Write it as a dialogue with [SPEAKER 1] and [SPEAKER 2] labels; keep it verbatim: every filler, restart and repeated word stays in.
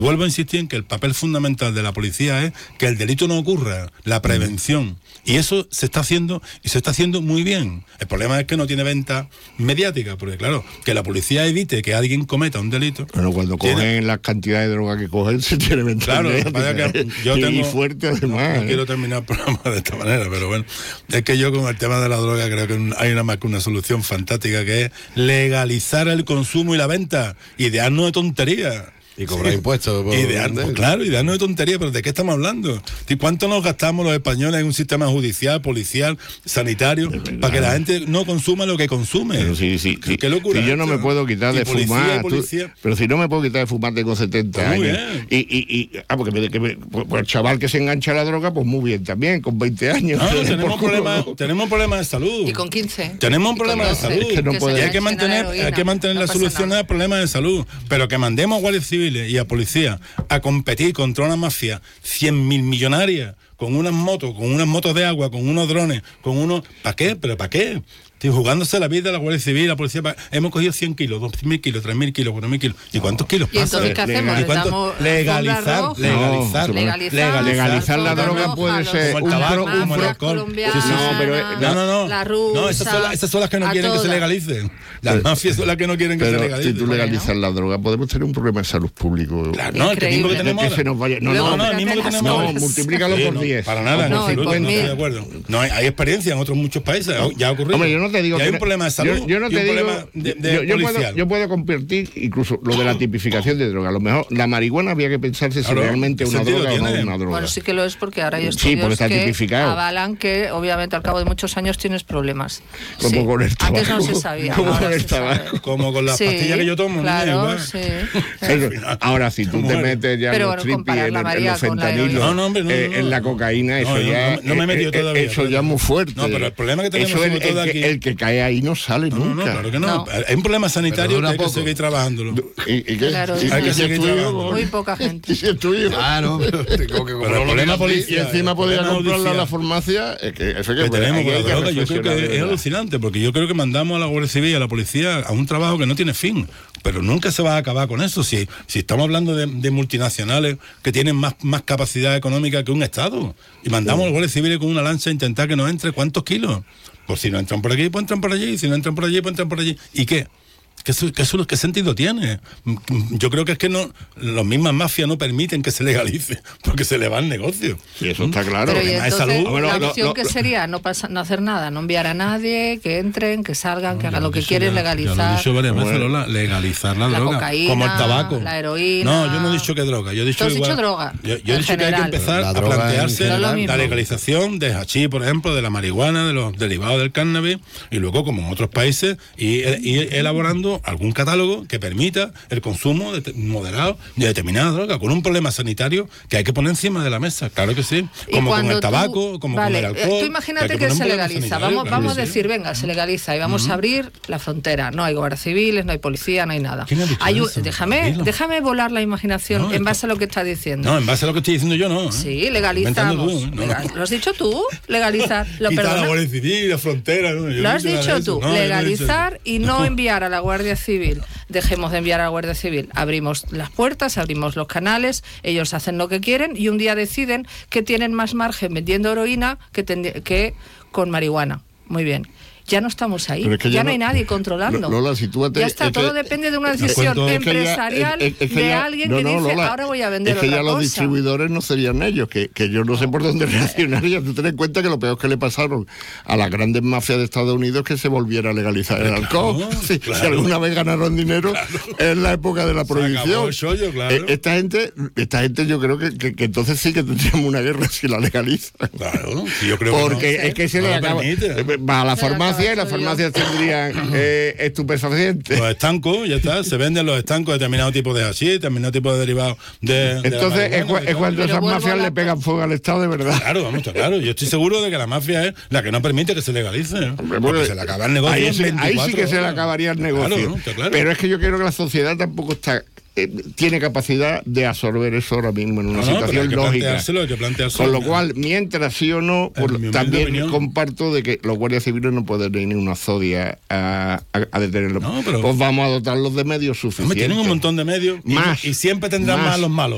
[SPEAKER 1] Vuelvo a insistir en que el papel fundamental de la policía es que el delito no ocurra, la prevención. Y eso se está haciendo, y se está haciendo muy bien. El problema es que no tiene venta mediática, porque claro, que la policía evite que alguien cometa un delito.
[SPEAKER 2] Pero cuando
[SPEAKER 1] tiene...
[SPEAKER 2] cogen las cantidades de droga que cogen, se tiene venta
[SPEAKER 1] claro,
[SPEAKER 2] mediática.
[SPEAKER 1] Que yo tengo...
[SPEAKER 2] Y fuerte además.
[SPEAKER 1] No, no
[SPEAKER 2] ¿eh?
[SPEAKER 1] quiero terminar el programa de esta manera, pero bueno, es que yo con el tema de la droga creo que hay una más que una solución fantástica, que es legalizar el consumo y la venta, y dejarnos de tonterías.
[SPEAKER 3] Y cobrar sí. impuestos. Por
[SPEAKER 1] Ideal, pues claro, idearnos de tontería, pero ¿de qué estamos hablando? ¿Y cuánto nos gastamos los españoles en un sistema judicial, policial, sanitario, para que la gente no consuma lo que consume?
[SPEAKER 2] Pero sí, sí,
[SPEAKER 1] ¿Qué,
[SPEAKER 2] sí.
[SPEAKER 1] qué locura?
[SPEAKER 2] Si yo no me puedo quitar de
[SPEAKER 1] policía,
[SPEAKER 2] fumar,
[SPEAKER 1] policía.
[SPEAKER 2] Tú, pero si no me puedo quitar de fumar, tengo setenta
[SPEAKER 1] pues
[SPEAKER 2] años. Y, y, y, ah, porque me, que me, pues el chaval que se engancha a la droga, pues muy bien también, con veinte años.
[SPEAKER 1] No, tenemos problemas tenemos problemas de salud.
[SPEAKER 4] Y con quince.
[SPEAKER 1] Tenemos un problema de salud.
[SPEAKER 2] Es que no puede.
[SPEAKER 1] Y hay que mantener, hay que mantener no la solución al problema de salud. Pero que mandemos a guardias civiles y a policía a competir contra una mafia cien mil millonarias, con unas motos, con unas motos de agua, con unos drones, con unos... ¿Para qué? ¿Pero para qué? Estoy jugándose la vida de la Guardia Civil, la policía. Hemos cogido cien kilos, dos mil kilos, tres mil kilos, cuatro mil kilos. ¿Y cuántos kilos
[SPEAKER 4] pasa? ¿Y entonces qué hacemos?
[SPEAKER 1] ¿Y cuánto? Legalizar, legalizar,
[SPEAKER 4] no, legalizar,
[SPEAKER 2] legalizar la droga roja, puede ser
[SPEAKER 1] como el tabaco,
[SPEAKER 2] un,
[SPEAKER 1] como el alcohol. Sí, sí,
[SPEAKER 2] no, pero,
[SPEAKER 1] no, no, no.
[SPEAKER 4] La rusa,
[SPEAKER 1] no esas, son, esas son las que no quieren
[SPEAKER 4] toda.
[SPEAKER 1] que se legalicen. Las pero, mafias son las que no quieren que
[SPEAKER 2] pero,
[SPEAKER 1] se legalicen.
[SPEAKER 2] Si tú legalizas la droga, podemos tener un problema de salud público.
[SPEAKER 1] Claro, no, el mismo que tenemos ahora.
[SPEAKER 2] No, no,
[SPEAKER 1] no, el mismo que tenemos ahora.
[SPEAKER 2] No, multiplícalo por diez.
[SPEAKER 1] Para nada, no, estoy de acuerdo. No, hay experiencia en otros muchos países, ya ha ocurrido.
[SPEAKER 2] Hombre, yo no te digo
[SPEAKER 1] que hay un problema de salud.
[SPEAKER 2] Yo, yo no te digo,
[SPEAKER 1] de, de
[SPEAKER 2] yo, yo, puedo, yo puedo compartir incluso lo de la tipificación de droga. A lo mejor la marihuana había que pensarse claro, si realmente es una droga o no es una droga.
[SPEAKER 4] Bueno, sí que lo es porque ahora hay estudios
[SPEAKER 2] sí, porque está
[SPEAKER 4] que
[SPEAKER 2] tipificado.
[SPEAKER 4] avalan que obviamente al cabo de muchos años tienes problemas.
[SPEAKER 2] Como
[SPEAKER 4] sí.
[SPEAKER 2] con el tabaco.
[SPEAKER 4] Antes no se sabía.
[SPEAKER 2] Como con el tabaco.
[SPEAKER 1] Como con las sí, pastillas que yo tomo.
[SPEAKER 4] Claro, sí.
[SPEAKER 2] Eso, ahora, si tú te metes ya en los tripis, en, en los fentanilos,
[SPEAKER 1] no, no, hombre, no,
[SPEAKER 2] eh,
[SPEAKER 1] no,
[SPEAKER 2] en la cocaína, eso
[SPEAKER 1] no,
[SPEAKER 2] ya
[SPEAKER 1] no, no me he metido todavía.
[SPEAKER 2] Eso ya es muy fuerte.
[SPEAKER 1] No, pero el problema que tenemos
[SPEAKER 2] eso
[SPEAKER 1] el,
[SPEAKER 2] el,
[SPEAKER 1] aquí...
[SPEAKER 2] el que cae ahí no sale
[SPEAKER 1] no,
[SPEAKER 2] nunca.
[SPEAKER 1] No, no, claro que no. Hay un problema sanitario que hay que seguir trabajándolo.
[SPEAKER 2] ¿Y, y qué?
[SPEAKER 4] Claro,
[SPEAKER 2] ¿Y,
[SPEAKER 1] hay que
[SPEAKER 2] seguir
[SPEAKER 1] trabajando.
[SPEAKER 4] Muy poca gente.
[SPEAKER 2] ¿Y si es tuyo?
[SPEAKER 3] Claro, pero tengo que
[SPEAKER 1] comprar. El problema policía.
[SPEAKER 2] Y encima podría comprarla a la farmacia. Es que eso que
[SPEAKER 1] tenemos con la droga. Yo creo que es alucinante, porque yo creo que mandamos a la Guardia Civil y a la policía a un trabajo que no tiene fin. Pero nunca se va a acabar con eso. Si, si estamos hablando de, de multinacionales que tienen más, más capacidad económica que un Estado. Y mandamos sí. a la Guardia Civil con una lancha a intentar que nos entre ¿cuántos kilos? Pues si no entran por aquí, pues entran por allí. Si no entran por allí, pues entran por allí. ¿Y qué? ¿Qué, qué, ¿Qué sentido tiene? Yo creo que es que no, las mismas mafias no permiten que se legalice, porque se le va el negocio.
[SPEAKER 2] Sí, eso está claro.
[SPEAKER 4] Pero y entonces,
[SPEAKER 1] salud,
[SPEAKER 4] la
[SPEAKER 1] bueno,
[SPEAKER 4] opción
[SPEAKER 1] no,
[SPEAKER 4] que
[SPEAKER 1] no,
[SPEAKER 4] sería no, pasa, no hacer nada, no enviar a nadie, que entren, que salgan, no, que hagan lo que quieren, legalizar.
[SPEAKER 1] Ya lo he dicho varias veces,
[SPEAKER 2] bueno.
[SPEAKER 1] Lola, legalizar la,
[SPEAKER 4] la
[SPEAKER 1] droga.
[SPEAKER 4] Cocaína,
[SPEAKER 1] como el tabaco.
[SPEAKER 4] La heroína.
[SPEAKER 1] No, yo no he dicho que droga. Yo he dicho,
[SPEAKER 4] ¿Tú has
[SPEAKER 1] igual,
[SPEAKER 4] dicho droga?
[SPEAKER 1] Yo, yo he dicho
[SPEAKER 4] general.
[SPEAKER 1] que hay que empezar a plantearse la legalización de hachís, por ejemplo, de la marihuana, de los derivados del cannabis, y luego, como en otros países, ir, ir elaborando algún catálogo que permita el consumo de, moderado de determinadas drogas, con un problema sanitario que hay que poner encima de la mesa, claro que sí, como con el tabaco, tú, como
[SPEAKER 4] vale,
[SPEAKER 1] con el alcohol.
[SPEAKER 4] Tú imagínate que, que se legaliza, vamos, claro vamos a decir, sí. venga, se legaliza y vamos uh-huh. a abrir la frontera, no hay guardias civiles, no hay policía, no hay nada.
[SPEAKER 1] ¿Quién ha dicho
[SPEAKER 4] hay un,
[SPEAKER 1] eso?
[SPEAKER 4] Déjame, déjame volar la imaginación no, en base a lo que estás diciendo.
[SPEAKER 1] No, en base a lo que estoy diciendo yo no. ¿eh?
[SPEAKER 4] Sí, legalizamos. Tú, ¿eh? no, no. ¿Lo has dicho tú? Legalizar. Lo
[SPEAKER 1] Quitar la Guardia Civil, la frontera. ¿no?
[SPEAKER 4] Lo has dicho tú,
[SPEAKER 1] no,
[SPEAKER 4] legalizar y no enviar a la Guardia Civil. Dejemos de enviar a la Guardia Civil. Abrimos las puertas, abrimos los canales, ellos hacen lo que quieren y un día deciden que tienen más margen vendiendo heroína que, ten- que con marihuana. Muy bien. Ya no estamos ahí, es que ya, ya no, no hay nadie controlando.
[SPEAKER 2] Lola, si tú te,
[SPEAKER 4] ya está, todo que, depende de una decisión no, empresarial es que ya, es, es que de ya, alguien no, que no, dice, Lola, ahora voy a vender otra cosa.
[SPEAKER 2] Es que ya los cosa. distribuidores no serían ellos, que, que yo no sé por dónde reaccionarían. Tú ten en cuenta que lo peor que le pasaron a las grandes mafias de Estados Unidos es que se volviera a legalizar el alcohol. Claro, sí, claro. Si alguna vez ganaron dinero claro. en la época de la prohibición.
[SPEAKER 1] Chollo, claro.
[SPEAKER 2] eh, esta gente, esta gente yo creo que, que, que entonces sí que tendríamos una guerra si la legalizan.
[SPEAKER 1] Claro, sí, yo creo
[SPEAKER 2] Porque
[SPEAKER 1] que no.
[SPEAKER 2] es que se no le acaba. Va a la farmacia y la farmacia tendrían eh, estupefacientes.
[SPEAKER 1] Los estancos, ya está, se venden los estancos de determinado tipo de hashish, determinado tipo de derivados de.
[SPEAKER 2] Entonces
[SPEAKER 1] de
[SPEAKER 2] es, cu- es cuando esas mafias le pegan fuego al Estado de verdad.
[SPEAKER 1] Claro, vamos, está claro. Yo estoy seguro de que la mafia es la que no permite que se legalice. ¿eh?
[SPEAKER 2] Hombre,
[SPEAKER 1] porque se le acaba el negocio.
[SPEAKER 2] Ahí, se, ahí sí que se le acabaría el negocio. Claro, ¿no? Claro. Pero es que yo creo que la sociedad tampoco está. Eh, tiene capacidad de absorber eso ahora mismo en una no, situación
[SPEAKER 1] no, hay que
[SPEAKER 2] lógica.
[SPEAKER 1] Hay que planteárselo.
[SPEAKER 2] Con lo cual, mientras sí o no, pues, también
[SPEAKER 1] opinión.
[SPEAKER 2] comparto de que los guardias civiles no pueden ir ni una zodia a, a, a detenerlos.
[SPEAKER 1] No, pero,
[SPEAKER 2] pues vamos a dotarlos de medios suficientes.
[SPEAKER 1] Tienen un montón de medios y,
[SPEAKER 2] más,
[SPEAKER 1] y siempre tendrán más, más los malos.